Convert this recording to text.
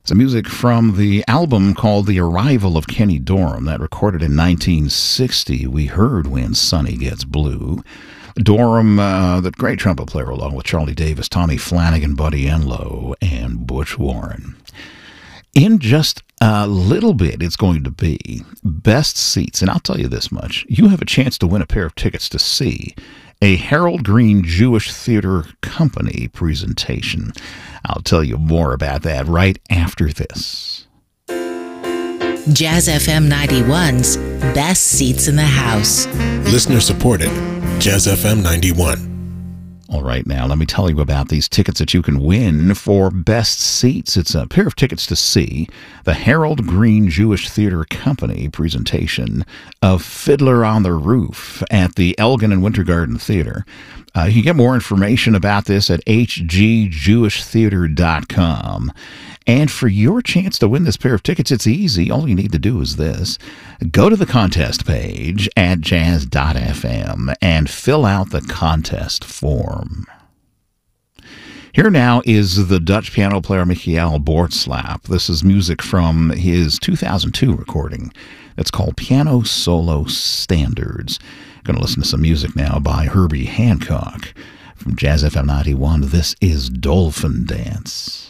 It's music from the album called The Arrival of Kenny Dorham that recorded in 1960. We heard When Sunny Gets Blue. Dorham, the great trumpet player, along with Charlie Davis, Tommy Flanagan, Buddy Enlow, and Butch Warren. In just a little bit, it's going to be Best Seats. And I'll tell you this much. You have a chance to win a pair of tickets to see a Harold Green Jewish Theater Company presentation. I'll tell you more about that right after this. Jazz FM 91's Best Seats in the House. Listener supported. Jazz FM 91. All right, now let me tell you about these tickets that you can win for Best Seats. It's a pair of tickets to see the Harold Green Jewish Theater Company presentation of Fiddler on the Roof at the Elgin and Winter Garden Theater. You can get more information about this at hgjewishtheater.com. And for your chance to win this pair of tickets, it's easy. All you need to do is this. Go to the contest page at jazz.fm and fill out the contest form. Here now is the Dutch piano player Michiel Bortslap. This is music from his 2002 recording. It's called Piano Solo Standards. Going to listen to some music now by Herbie Hancock. From Jazz FM 91, this is Dolphin Dance.